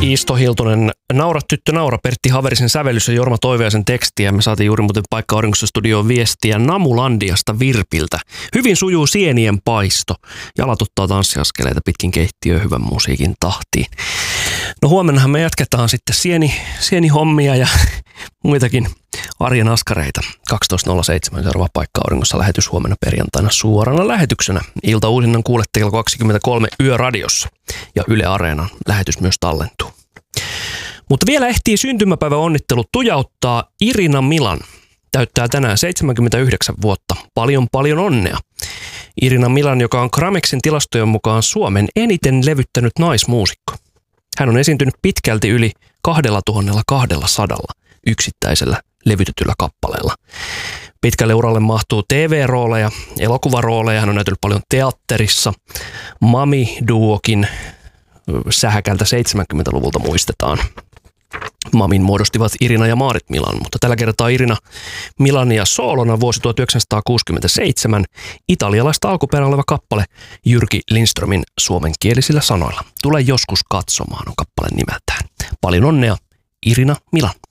Riisto Hiltunen, Naura tyttö naura, Pertti Haverisen sävellys ja Jorma Toiviaisen tekstiä. Me saatiin juuri muuten Paikka Auringossa studioon viestiä Namulandiasta Virpiltä. Hyvin sujuu sienien paisto. Jalat ottaa tanssiaskeleita pitkin keittiöön hyvän musiikin tahtiin. No huomennahan me jatketaan sitten sienihommia ja muitakin arjen askareita. 12.07 seuraava Paikka Auringossa lähetys huomenna perjantaina suorana lähetyksenä. Iltauusinnan kuulette kello 23 Yöradiossa ja Yle Areenan lähetys myös tallentuu. Mutta vielä ehtii syntymäpäiväonnittelut tujauttaa Irina Milan. Täyttää tänään 79 vuotta. Paljon onnea. Irina Milan, joka on Gramexin tilastojen mukaan Suomen eniten levyttänyt naismuusikko. Hän on esiintynyt pitkälti yli 2200 yksittäisellä levytetyllä kappaleella. Pitkälle uralle mahtuu TV-rooleja, elokuvarooleja. Hän on näytellyt paljon teatterissa. Mami-duokin sähäkältä 70-luvulta muistetaan. Mamin muodostivat Irina ja Maarit Milan, mutta tällä kertaa Irina Milania soolona vuosi 1967, italialaista alkuperää oleva kappale Jyrki Lindströmin suomenkielisillä sanoilla. Tule joskus katsomaan on kappaleen nimeltään. Paljon onnea, Irina Milan.